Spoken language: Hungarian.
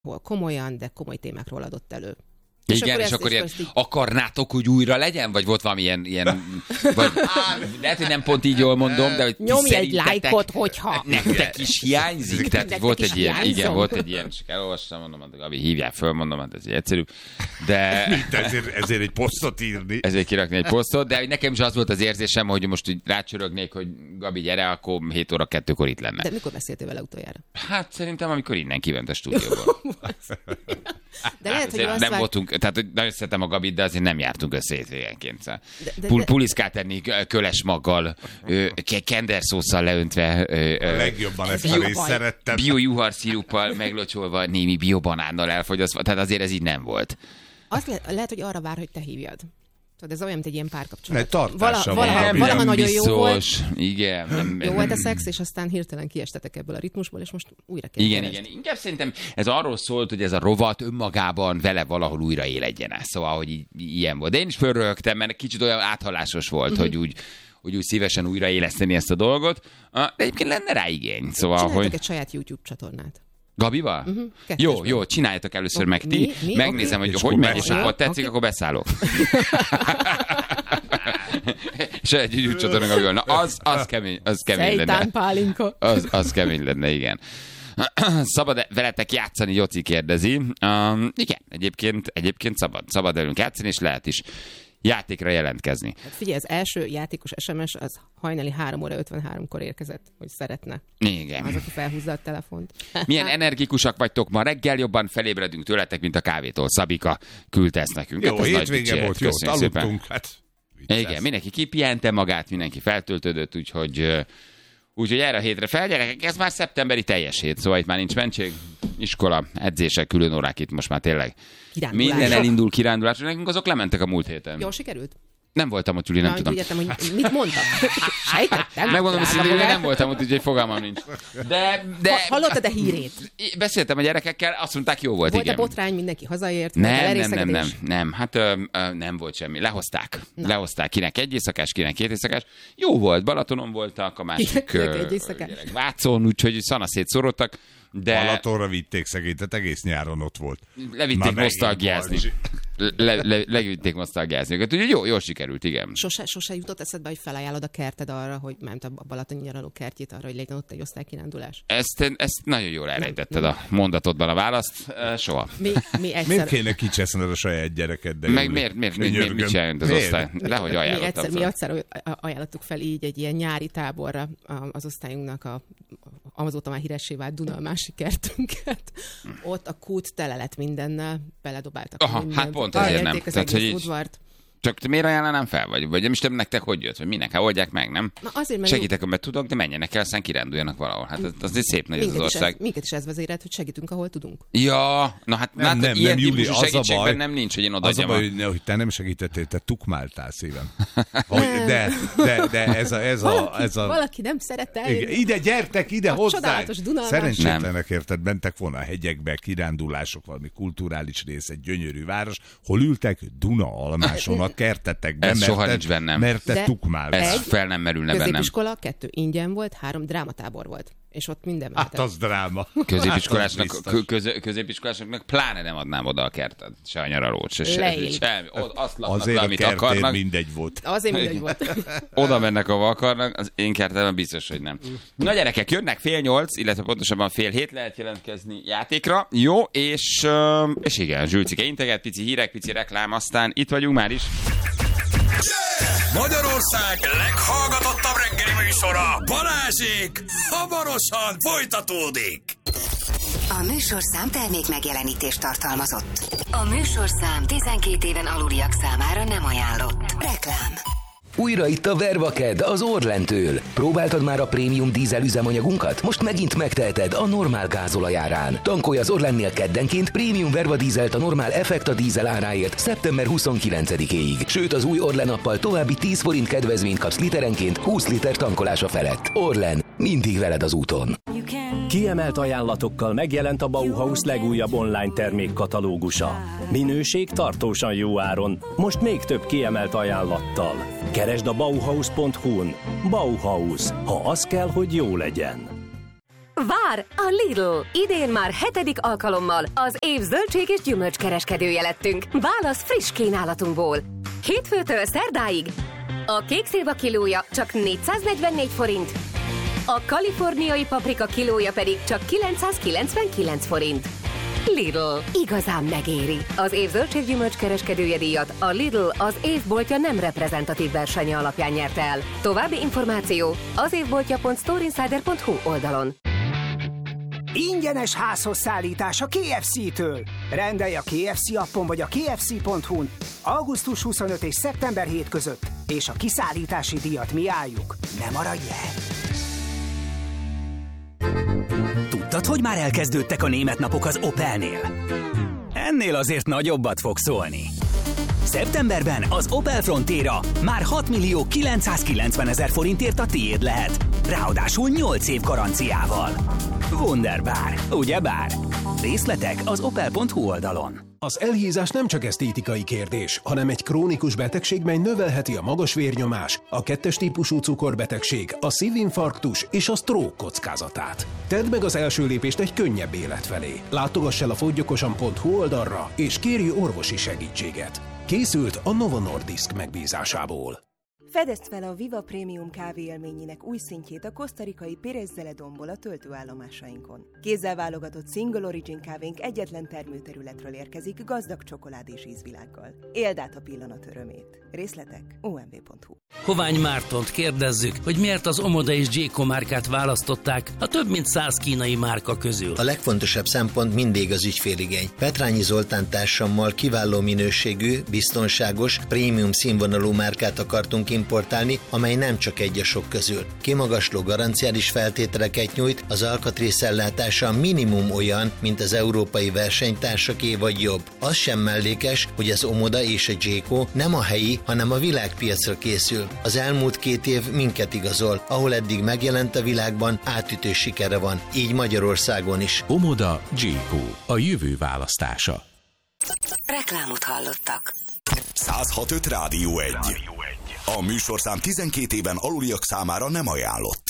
hol komolyan, de komoly témákról adott elő. Igen, és akkor ilyen, akarnátok, hogy újra legyen? Vagy volt valami ilyen vagy, lehet, hogy nem pont így jól mondom, de hogy nyomj egy lájkot, hogyha. Nektek is hiányzik, tehát nektek volt is egy ilyen, hiányzom. igen, volt egy ilyen, csak elolvassam, mondom, Gabi, hívják föl, mondom, hát ez egyszerű. De ezért egy posztot írni. Ezért kirakni egy posztot, de nekem is az volt az érzésem, hogy most úgy rácsörögnék, hogy Gabi, gyere, akkor 7 óra 2-kor itt lenne. De mikor beszéltél vele utoljára? Hát szerintem, amikor innen kiment a stúdióból. De lehet, hogy nem voltunk, tehát nagyon szeretem a Gabit, de azért nem jártunk össze hétvégenként. Puliszkát enni köles maggal, kenderszósszal leöntve. A legjobban ezt a részt szerettem. Bio-juharsziruppal meglocsolva, némi biobanánnal elfogyasztva. Tehát azért ez így nem volt. Lehet, hogy arra vár, hogy te hívjad. Tudod, ez olyan, mint egy ilyen párkapcsolat. Tartása Valaha nagyon jó volt. Igen. Jó volt a szex, és aztán hirtelen kiestetek ebből a ritmusból, és most újra kell. Igen. Inkább szerintem ez arról szólt, hogy ez a rovat önmagában vele valahol újra éledjen el. Szóval, hogy ilyen volt. De én is fölröhögtem, mert kicsit olyan áthallásos volt, hogy úgy szívesen újraéleszteni ezt a dolgot. De egyébként lenne rá igény. Szóval, csináljátok egy saját YouTube csatornát. Gabival? Jó, csináljátok először meg ti. Megnézem, hogy megy, és akkor tetszik, akkor beszállok. És egy YouTube csatorna Gabival. Na, az kemény lenne. Szejtán pálinka. Az kemény lenne, igen. Szabad veletek játszani, Joci kérdezi. Igen, egyébként szabad velünk játszani, és lehet is játékra jelentkezni. Hát figyelj, az első játékos SMS az hajnali 3:53-kor érkezett, hogy szeretne. Igen. Az, aki felhúzza a telefont. Milyen energikusak vagytok ma reggel, jobban felébredünk tőletek, mint a kávétól. Szabika küldte ezt nekünk. Jó, hát hétvége volt, jót aludtunk. Hát, igen, mindenki kipihente magát, mindenki feltöltődött, úgyhogy erre a hétre fel, gyerekek, ez már szeptemberi teljes hét, szóval itt már nincs mentség, iskola, edzések, külön órák itt most már tényleg. Minden elindul kirándulásra, nekünk azok lementek a múlt héten. Jól sikerült? Nem voltam ott, Júli, nem tudom. Értem, hogy mit mondtam. Sejtettem. Megmondom, hogy nem voltam ott, úgyhogy fogalmam nincs. De hallottad a hírét? Beszéltem a gyerekekkel, azt mondták, jó volt, igen. Volt a botrány, mindenki hazaért? Nem. Hát nem volt semmi. Lehozták, kinek egy éjszakás, kinek 2 éjszakás. Jó volt, Balatonon voltak, a másik Vácon, úgyhogy szanaszét szorodtak. De Balatonra vitték szegélytet, egész nyáron ott volt. Levitték nosztalgiázni. Levitték nosztalgiázni. Úgyhogy jól sikerült, igen. Sose jutott eszedbe, hogy felajánlod a kerted arra, hogy ment a Balatoni nyaraló kertjét arra, hogy legyen ott egy osztálykirándulás? Ezt nagyon jól elrejtetted a mondatodban a választ. Soha. Miért kéne kicseszned a saját gyerekeddel? Meg miért csináljunk az osztály? Dehogy ajánlottam. Mi egyszer ajánlottuk fel így egy ilyen nyári táborra az osztályunknak azóta már híressé vált Duna a másik kertünket. Ott a kút tele lett mindennel, beledobáltak mindent. Hát pont ezért nem. Tehát, hogy udvart. Csak miért ajánlanám fel? Vagy nem is tudom, nektek hogy jött? Vagy minek? Hát oldják meg, nem? Segítek, mert tudok, de menjenek el, aztán kiránduljanak valahol. Hát az egy szép nagy ez az ország. Minket is ez vezérelt, hogy segítünk, ahol tudunk. Ja, na hát nem, ilyen Júli, típusú segítségben nem nincs, hogy én odaadjam. Az a baj, hogy te nem segítettél, te tukmáltál szívem. De ez a... Valaki nem szeret eljönni. Ide, gyertek, ide hozzánk! Csodálatos Dunalmás. Szerencsétlenek, érted, mentek volna a hegyekbe, kirándulások, valami kulturális rész, egy gyönyörű város, hol ültek Duna-almáson a kertetekben. Ez soha nincs bennem. Mert te tukmáltál. Ez fel nem merülne bennem. Középiskola, 2 ingyen volt, 3 drámatábor volt. És ott minden Hát az dráma. Középiskolásoknak pláne nem adnám oda a kertet. Se a nyaralót, se semmi. Azt laknak azért le, amit akarnak. mindegy volt. Azért mindegy volt. Oda mennek, ahova akarnak, az én kertemben biztos, hogy nem. Na gyerekek, jönnek 7:30, illetve pontosabban 7:30 lehet jelentkezni játékra. Jó, és igen, Zsülcike integet, pici hírek, pici reklám, aztán itt vagyunk már is. Magyarország leghallgatottabb reggeli műsora, Balázsék, hamarosan folytatódik. A műsorszám termék megjelenítést tartalmazott. A műsorszám 12 éven aluliak számára nem ajánlott. Reklám. Újra itt a Vervaked az Orlentől. Próbáltad már a prémium dízel üzemanyagunkat? Most megint megteheted a normál gázolajárán. Tankolj az Orlennél keddenként prémium Verva dízelt a normál Effekta dízel áráért szeptember 29-éig. Sőt, az új Orlen appal további 10 forint kedvezményt kapsz literenként 20 liter tankolása felett. Orlen, mindig veled az úton. Kiemelt ajánlatokkal megjelent a Bauhaus legújabb online termékkatalógusa. Minőség tartósan jó áron, most még több kiemelt ajánlattal. Keresd a Bauhaus.hu-n. Bauhaus, ha az kell, hogy jó legyen. Vár a Lidl! Idén már 7. alkalommal az év zöldség és gyümölcskereskedője lettünk. Válasz friss kínálatunkból. Hétfőtől szerdáig a kék szilva kilója csak 444 forint, a kaliforniai paprika kilója pedig csak 999 forint. Lidl. Igazán megéri. Az év zöldséggyümölcs kereskedője díjat a Lidl az évboltja nem reprezentatív versenye alapján nyerte el. További információ az évboltja.storeinsider.hu oldalon. Ingyenes házhoz szállítás a KFC-től. Rendelj a KFC appon vagy a kfc.hu-n augusztus 25 és szeptember 7 között, és a kiszállítási díjat mi álljuk. Ne maradj el! Tudtad, hogy már elkezdődtek a német napok az Opelnél? Ennél azért nagyobbat fog szólni. Szeptemberben az Opel Frontera már 6.990.000 forintért a tiéd lehet. Ráadásul 8 év garanciával. Wunderbar, ugyebár? Részletek az opel.hu oldalon. Az elhízás nem csak esztétikai kérdés, hanem egy krónikus betegség, mely növelheti a magas vérnyomás, a 2-es típusú cukorbetegség, a szívinfarktus és a stroke kockázatát. Tedd meg az első lépést egy könnyebb élet felé. Látogass el a fogyokosan.hu oldalra, és kérj orvosi segítséget. Készült a Novo Nordisk megbízásából. Fedezd fel a Viva Premium kávé élményének új szintjét a kosztarikai Pérez Zeledonból a töltőállomásainkon. Kézzel válogatott Single Origin kávénk egyetlen termőterületről érkezik gazdag csokoládés ízvilággal. Éld át a pillanat örömét. Részletek omv.hu. Hovány Mártont kérdezzük, hogy miért az Omoda és Jayco márkát választották a több mint 100 kínai márka közül. A legfontosabb szempont mindig az ügyféligény. Petrányi Zoltán társammal kiváló minőségű, biztonságos, prémium színvonalú márkát akartunk importálni, amely nem csak egy a sok közül. Kimagasló garanciális feltételeket nyújt, az alkatrészellátása minimum olyan, mint az európai versenytársaké vagy jobb. Az sem mellékes, hogy az Omoda és a Jayco nem a helyi, hanem a világpiacra készül. Az elmúlt 2 év minket igazol, ahol eddig megjelent a világban, átütő sikere van, így Magyarországon is. Omoda, Jayco, a jövő választása. Reklámot hallottak. 106.5 Rádió 1. A műsorszám 12 éven aluliak számára nem ajánlott.